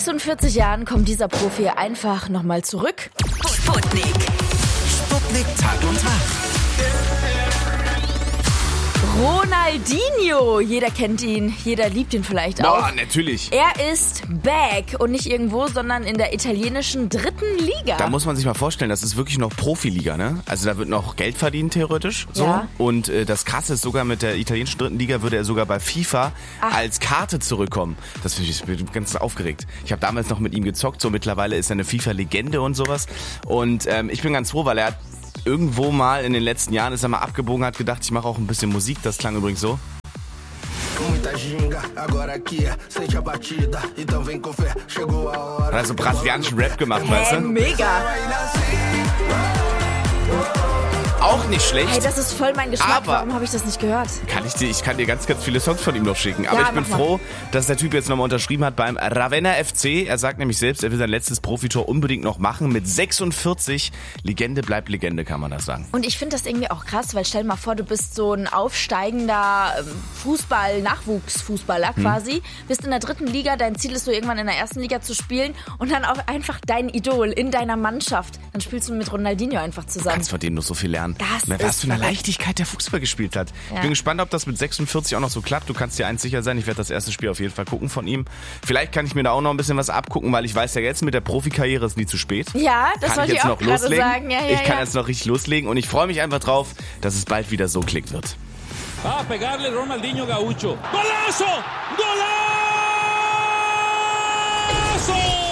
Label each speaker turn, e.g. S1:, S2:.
S1: 46 Jahren kommt dieser Profi einfach nochmal zurück.
S2: Sputnik.
S3: Sputnik Tag und Tag.
S1: Ronaldinho, jeder kennt ihn, jeder liebt ihn vielleicht auch.
S4: Boah, natürlich.
S1: Er ist back und nicht irgendwo, sondern in der italienischen 3. Liga.
S4: Da muss man sich mal vorstellen, das ist wirklich noch Profiliga, ne? Also da wird noch Geld verdient theoretisch. So.
S1: Ja.
S4: Und das Krasse ist, sogar mit der italienischen 3. Liga würde er sogar bei FIFA als Karte zurückkommen. Das finde ich, bin ganz aufgeregt. Ich habe damals noch mit ihm gezockt, so mittlerweile ist er eine FIFA-Legende und sowas. Und ich bin ganz froh, weil er hat irgendwo mal in den letzten Jahren ist er mal abgebogen, hat gedacht, ich mache auch ein bisschen Musik. Das klang übrigens so. Hat also brasilianischen Rap gemacht, weißt du?
S1: Mega.
S4: Auch nicht schlecht.
S1: Hey, das ist voll mein Geschmack.
S4: Aber
S1: Warum habe ich das nicht gehört?
S4: Ich kann dir ganz, ganz viele Songs von ihm noch schicken. Aber
S1: Ja,
S4: ich bin
S1: mach mal.
S4: froh, dass der Typ jetzt nochmal unterschrieben hat beim Ravenna FC. Er sagt nämlich selbst, er will sein letztes Profitor unbedingt noch machen. Mit 46. Legende bleibt Legende, kann man das sagen.
S1: Und ich finde das irgendwie auch krass, weil stell dir mal vor, du bist so ein aufsteigender Nachwuchsfußballer quasi, bist in der 3. Liga, dein Ziel ist so irgendwann in der 1. Liga zu spielen und dann auch einfach dein Idol in deiner Mannschaft. Dann spielst du mit Ronaldinho einfach
S4: Du
S1: zusammen.
S4: kannst von dem noch so viel lernen.
S1: Das
S4: Was
S1: ist
S4: für eine
S1: verrückt.
S4: Leichtigkeit der Fußball gespielt hat.
S1: Ja.
S4: Ich bin gespannt, ob das mit 46 auch noch so klappt. Du kannst dir eins sicher sein, ich werde das erste Spiel auf jeden Fall gucken von ihm. Vielleicht kann ich mir da auch noch ein bisschen was abgucken, weil ich weiß ja jetzt, mit der Profikarriere ist nie zu spät.
S1: Ja, das
S4: Kann
S1: wollte
S4: ich
S1: ich
S4: jetzt
S1: auch
S4: noch
S1: gerade
S4: loslegen?
S1: sagen. Ja,
S4: Ich kann jetzt noch richtig loslegen und ich freue mich einfach drauf, dass es bald wieder so klickt wird.
S5: Va a pegarle Ronaldinho Gaucho. ¡Golazo! ¡Golazo!